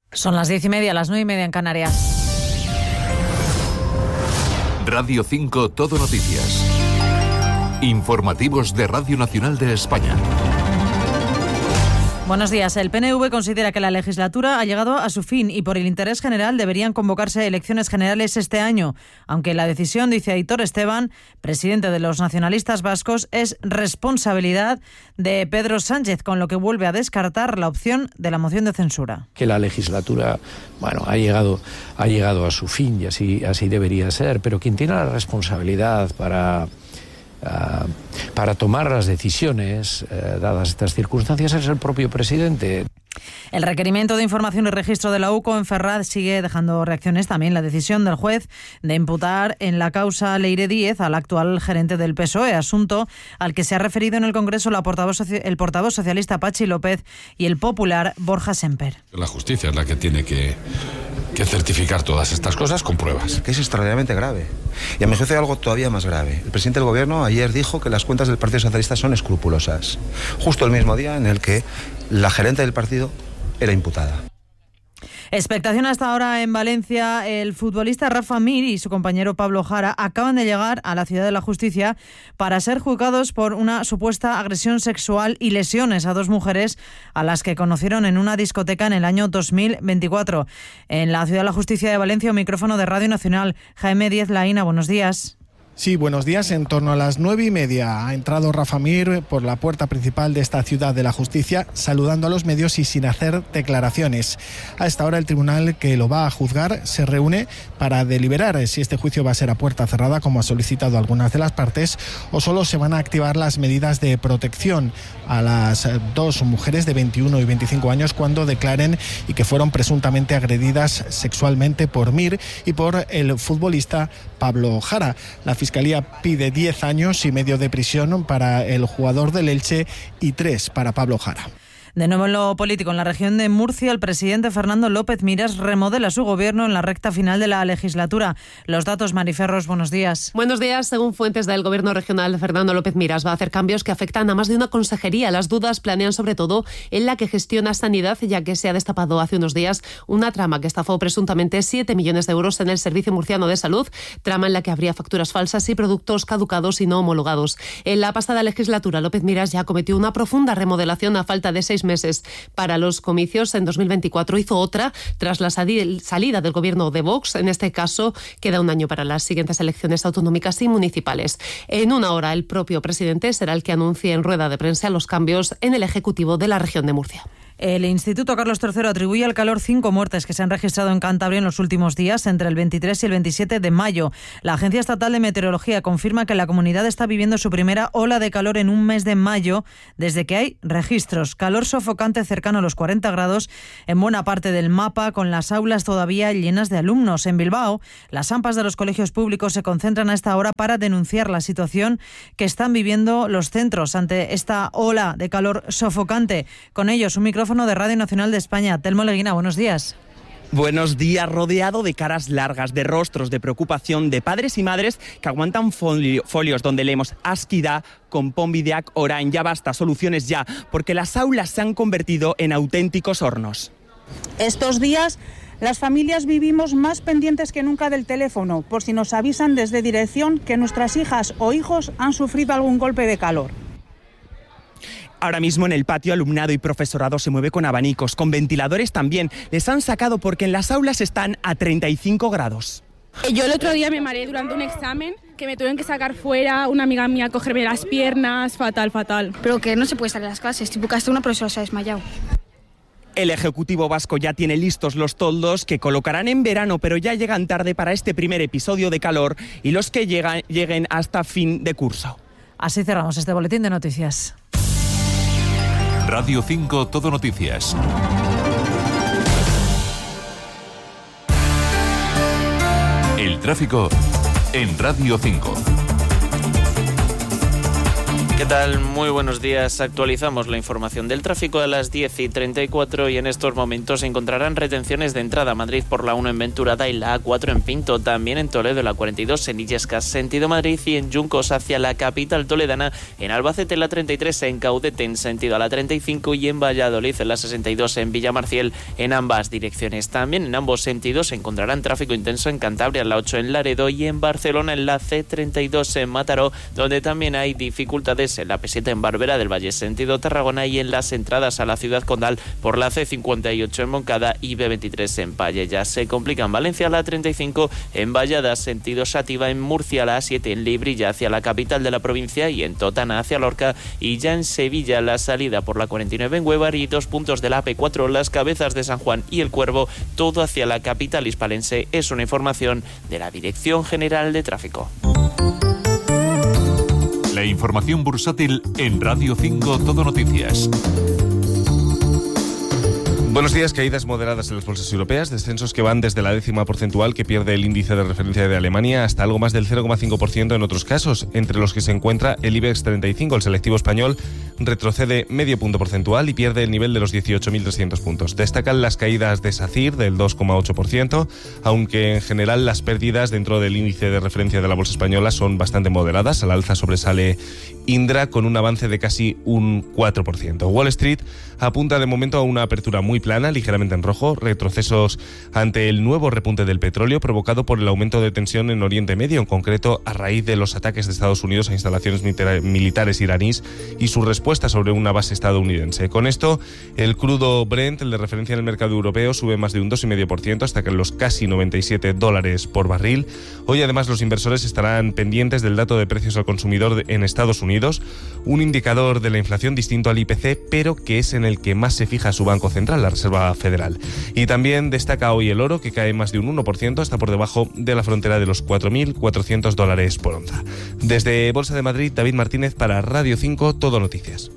Son las 10:30, las 9:30 en Canarias. Radio 5 Todo Noticias. Informativos de Radio Nacional de España. Buenos días. El PNV considera que la legislatura ha llegado a su fin y por el interés general deberían convocarse elecciones generales este año, aunque la decisión, dice Aitor Esteban, presidente de los nacionalistas vascos, es responsabilidad de Pedro Sánchez, con lo que vuelve a descartar la opción de la moción de censura. Que la legislatura, ha llegado a su fin y así debería ser, pero quien tiene la responsabilidad para tomar las decisiones dadas estas circunstancias es el propio presidente. El requerimiento de información y registro de la UCO en Ferraz sigue dejando reacciones. También la decisión del juez de imputar en la causa Leire Díez al actual gerente del PSOE, asunto al que se ha referido en el Congreso el portavoz socialista Patxi López y el popular Borja Semper. La justicia es la que tiene que certificar todas estas cosas con pruebas. Que es extraordinariamente grave. Y a mi juicio hay algo todavía más grave. El presidente del Gobierno ayer dijo que las cuentas del Partido Socialista son escrupulosas. Justo el mismo día en el que la gerente del partido era imputada. Expectación hasta ahora en Valencia. El futbolista Rafa Mir y su compañero Pablo Jara acaban de llegar a la Ciudad de la Justicia para ser juzgados por una supuesta agresión sexual y lesiones a dos mujeres a las que conocieron en una discoteca en el año 2024. En la Ciudad de la Justicia de Valencia, un micrófono de Radio Nacional. Jaime Díez Laína, buenos días. Sí, buenos días. En torno a las 9:30 ha entrado Rafa Mir por la puerta principal de esta Ciudad de la Justicia, saludando a los medios y sin hacer declaraciones. A esta hora el tribunal que lo va a juzgar se reúne para deliberar si este juicio va a ser a puerta cerrada, como ha solicitado algunas de las partes, o solo se van a activar las medidas de protección a las dos mujeres de 21 y 25 años cuando declaren y que fueron presuntamente agredidas sexualmente por Mir y por el futbolista Pablo Jara. La Fiscalía pide 10 años y medio de prisión para el jugador del Elche y 3 para Pablo Jara. De nuevo en lo político, en la región de Murcia, el presidente Fernando López Miras remodela su gobierno en la recta final de la legislatura. Los datos, Mariferros, buenos días. Buenos días. Según fuentes del gobierno regional, Fernando López Miras va a hacer cambios que afectan a más de una consejería. Las dudas planean sobre todo en la que gestiona Sanidad, ya que se ha destapado hace unos días una trama que estafó presuntamente 7 millones de euros en el Servicio Murciano de Salud, trama en la que habría facturas falsas y productos caducados y no homologados. En la pasada legislatura, López Miras ya cometió una profunda remodelación a falta de 6 meses para los comicios. En 2024 hizo otra tras la salida del gobierno de Vox. En este caso queda un año para las siguientes elecciones autonómicas y municipales. En una hora el propio presidente será el que anuncie en rueda de prensa los cambios en el Ejecutivo de la región de Murcia. El Instituto Carlos III atribuye al calor 5 muertes que se han registrado en Cantabria en los últimos días, entre el 23 y el 27 de mayo. La Agencia Estatal de Meteorología confirma que la comunidad está viviendo su primera ola de calor en un mes de mayo, desde que hay registros. Calor sofocante cercano a los 40 grados en buena parte del mapa, con las aulas todavía llenas de alumnos. En Bilbao, las AMPAs de los colegios públicos se concentran a esta hora para denunciar la situación que están viviendo los centros ante esta ola de calor sofocante. Con ellos, un micrófono de Radio Nacional de España. Telmo Leguina, buenos días. Buenos días. Rodeado de caras largas, de rostros de preocupación, de padres y madres que aguantan folios donde leemos Askida, Konponbideak, Orain, ya basta, soluciones ya, porque las aulas se han convertido en auténticos hornos. Estos días las familias vivimos más pendientes que nunca del teléfono, por si nos avisan desde dirección que nuestras hijas o hijos han sufrido algún golpe de calor. Ahora mismo en el patio alumnado y profesorado se mueve con abanicos, con ventiladores también. Les han sacado porque en las aulas están a 35 grados. Yo el otro día me mareé durante un examen que me tuvieron que sacar fuera, una amiga mía cogerme las piernas, fatal. Pero que no se puede salir a las clases, tipo que hasta una profesora se ha desmayado. El Ejecutivo vasco ya tiene listos los toldos que colocarán en verano, pero ya llegan tarde para este primer episodio de calor y los que lleguen hasta fin de curso. Así cerramos este boletín de noticias. Radio 5 Todo Noticias. El tráfico en Radio 5. ¿Qué tal? Muy buenos días. Actualizamos la información del tráfico a las 10:34 y en estos momentos se encontrarán retenciones de entrada a Madrid por la 1 en Venturada y la A4 en Pinto, también en Toledo la 42 en Illescas, sentido Madrid, y en Juncos hacia la capital toledana, en Albacete la 33 en Caudete en sentido a la 35 y en Valladolid en la 62 en Villamarciel en ambas direcciones. También en ambos sentidos se encontrarán tráfico intenso en Cantabria, en la 8 en Laredo y en Barcelona en la C32 en Mataró, donde también hay dificultades en la P7 en Barberá del Valle sentido Tarragona y en las entradas a la ciudad condal por la C58 en Moncada y B23 en Pallella. Se complica en Valencia la 35 en Vallada sentido Xàtiva, en Murcia la A7 en Librilla hacia la capital de la provincia y en Totana hacia Lorca, y ya en Sevilla la salida por la 49 en Huévar y 2 puntos de la AP4 Las Cabezas de San Juan y El Cuervo, todo hacia la capital hispalense. Es una información de la Dirección General de Tráfico. La información bursátil en Radio 5 Todo Noticias. Buenos días. Caídas moderadas en las bolsas europeas, descensos que van desde la décima porcentual que pierde el índice de referencia de Alemania hasta algo más del 0,5% en otros casos, entre los que se encuentra el IBEX 35. El selectivo español retrocede medio punto porcentual y pierde el nivel de los 18.300 puntos. Destacan las caídas de SACIR del 2,8%, aunque en general las pérdidas dentro del índice de referencia de la bolsa española son bastante moderadas. Al alza sobresale Indra con un avance de casi un 4%. Wall Street apunta de momento a una apertura muy plana, ligeramente en rojo, retrocesos ante el nuevo repunte del petróleo provocado por el aumento de tensión en Oriente Medio, en concreto a raíz de los ataques de Estados Unidos a instalaciones militares iraníes y su respuesta sobre una base estadounidense. Con esto, el crudo Brent, el de referencia en el mercado europeo, sube más de un 2,5% hasta que los casi $97 por barril. Hoy además los inversores estarán pendientes del dato de precios al consumidor en Estados Unidos, un indicador de la inflación distinto al IPC, pero que es en el que más se fija su Banco Central, la Reserva Federal. Y también destaca hoy el oro, que cae más de un 1%, hasta por debajo de la frontera de los $4.400 por onza. Desde Bolsa de Madrid, David Martínez para Radio 5 Todo Noticias.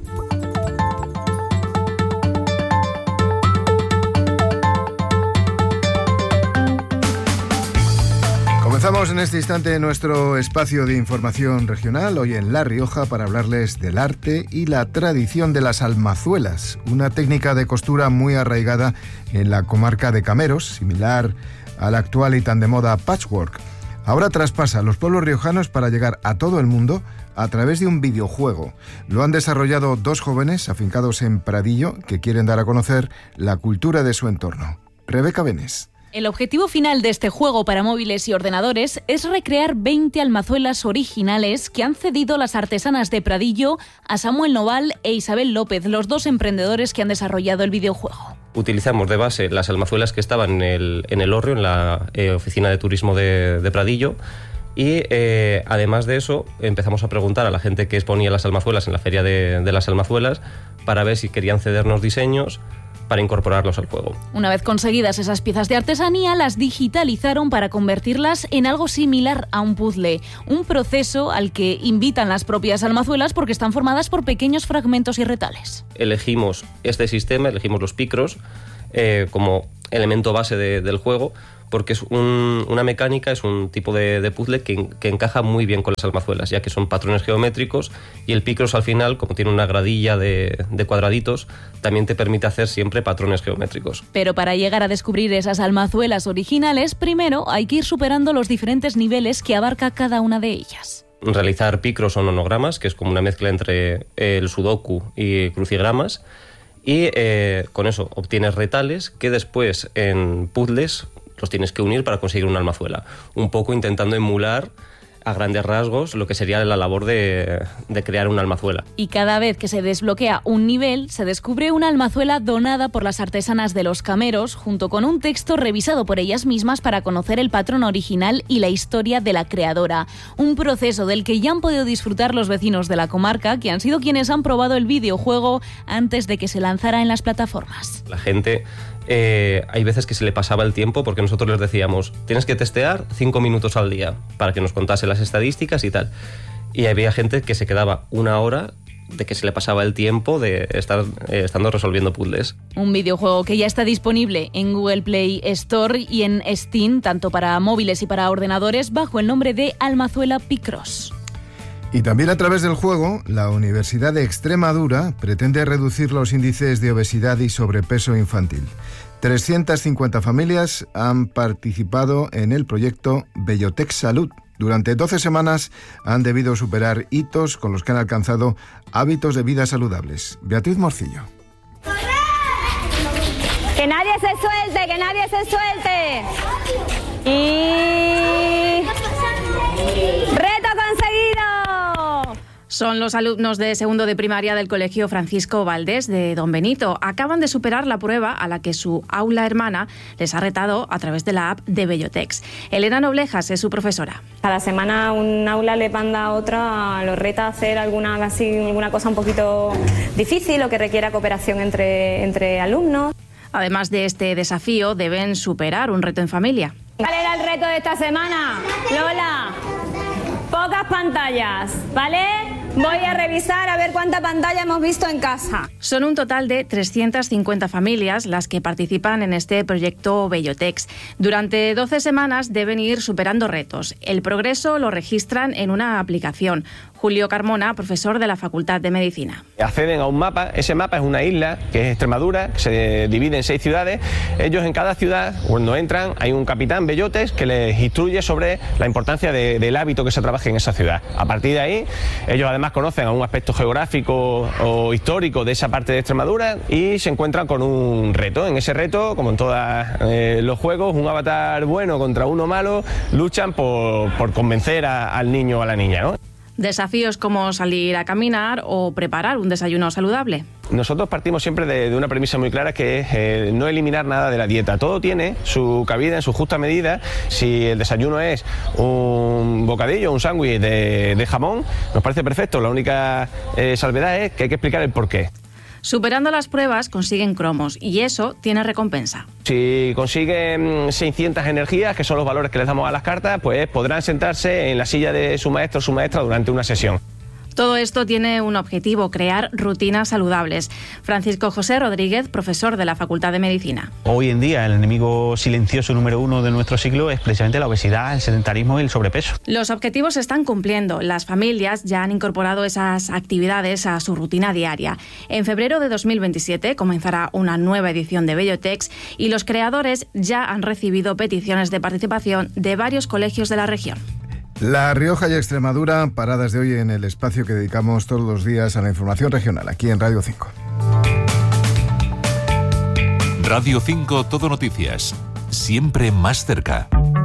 Comenzamos en este instante nuestro espacio de información regional, hoy en La Rioja, para hablarles del arte y la tradición de las almazuelas, una técnica de costura muy arraigada en la comarca de Cameros, similar al actual y tan de moda patchwork. Ahora traspasa a los pueblos riojanos para llegar a todo el mundo a través de un videojuego. Lo han desarrollado dos jóvenes afincados en Pradillo que quieren dar a conocer la cultura de su entorno. Rebeca Benes. El objetivo final de este juego para móviles y ordenadores es recrear 20 almazuelas originales que han cedido las artesanas de Pradillo a Samuel Noval e Isabel López, los dos emprendedores que han desarrollado el videojuego. Utilizamos de base las almazuelas que estaban en el hórreo, en la oficina de turismo de Pradillo, y además de eso empezamos a preguntar a la gente que exponía las almazuelas en la feria de las almazuelas para ver si querían cedernos diseños para incorporarlos al juego. Una vez conseguidas esas piezas de artesanía, las digitalizaron para convertirlas en algo similar a un puzzle, un proceso al que invitan las propias almazuelas porque están formadas por pequeños fragmentos y retales. Elegimos este sistema, elegimos los picros como elemento base del juego, porque es una mecánica, es un tipo de puzzle que encaja muy bien con las almazuelas, ya que son patrones geométricos y el picros al final, como tiene una gradilla de cuadraditos, también te permite hacer siempre patrones geométricos. Pero para llegar a descubrir esas almazuelas originales, primero hay que ir superando los diferentes niveles que abarca cada una de ellas. Realizar picros o nonogramas, que es como una mezcla entre el sudoku y crucigramas, y con eso obtienes retales que después en puzzles los tienes que unir para conseguir una almazuela, un poco intentando emular a grandes rasgos lo que sería la labor de crear una almazuela. Y cada vez que se desbloquea un nivel, se descubre una almazuela donada por las artesanas de los Cameros, junto con un texto revisado por ellas mismas para conocer el patrón original y la historia de la creadora. Un proceso del que ya han podido disfrutar los vecinos de la comarca, que han sido quienes han probado el videojuego antes de que se lanzara en las plataformas. La gente... hay veces que se le pasaba el tiempo porque nosotros les decíamos, tienes que testear 5 minutos al día para que nos contase las estadísticas y tal. Y había gente que se quedaba 1 hora de que se le pasaba el tiempo de estar estando resolviendo puzzles. Un videojuego que ya está disponible en Google Play Store y en Steam, tanto para móviles y para ordenadores, bajo el nombre de Almazuela Picross. Y también a través del juego, la Universidad de Extremadura pretende reducir los índices de obesidad y sobrepeso infantil. 350 familias han participado en el proyecto Bellotex Salud. Durante 12 semanas han debido superar hitos con los que han alcanzado hábitos de vida saludables. Beatriz Morcillo. ¡Que nadie se suelte! ¡Que nadie se suelte! Y... ¡reto conseguido! Son los alumnos de segundo de primaria del Colegio Francisco Valdés de Don Benito. Acaban de superar la prueba a la que su aula hermana les ha retado a través de la app de Bellotex. Elena Noblejas es su profesora. Cada semana un aula le manda a otra, los reta a hacer alguna cosa un poquito difícil o que requiera cooperación entre alumnos. Además de este desafío, deben superar un reto en familia. ¿Cuál era el reto de esta semana? Lola, pocas pantallas, ¿vale? Voy a revisar a ver cuánta pantalla hemos visto en casa. Son un total de 350 familias las que participan en este proyecto Bellotex. Durante 12 semanas deben ir superando retos. El progreso lo registran en una aplicación. Julio Carmona, profesor de la Facultad de Medicina. Acceden a un mapa, ese mapa es una isla que es Extremadura, que se divide en 6 ciudades. Ellos en cada ciudad, cuando entran, hay un capitán Bellotex que les instruye sobre la importancia del hábito que se trabaje en esa ciudad. A partir de ahí, ellos además conocen algún aspecto geográfico o histórico de esa parte de Extremadura y se encuentran con un reto. En ese reto, como en todos los juegos, un avatar bueno contra uno malo luchan por convencer al niño o a la niña, ¿no? Desafíos como salir a caminar o preparar un desayuno saludable. Nosotros partimos siempre de una premisa muy clara que es no eliminar nada de la dieta. Todo tiene su cabida en su justa medida. Si el desayuno es un bocadillo, un sándwich de jamón, nos parece perfecto. La única salvedad es que hay que explicar el porqué. Superando las pruebas consiguen cromos y eso tiene recompensa. Si consiguen 600 energías, que son los valores que les damos a las cartas, pues podrán sentarse en la silla de su maestro o su maestra durante una sesión. Todo esto tiene un objetivo, crear rutinas saludables. Francisco José Rodríguez, profesor de la Facultad de Medicina. Hoy en día el enemigo silencioso número 1 de nuestro siglo es precisamente la obesidad, el sedentarismo y el sobrepeso. Los objetivos se están cumpliendo. Las familias ya han incorporado esas actividades a su rutina diaria. En febrero de 2027 comenzará una nueva edición de Bellotex y los creadores ya han recibido peticiones de participación de varios colegios de la región. La Rioja y Extremadura, paradas de hoy en el espacio que dedicamos todos los días a la información regional, aquí en Radio 5. Radio 5 Todo Noticias, siempre más cerca.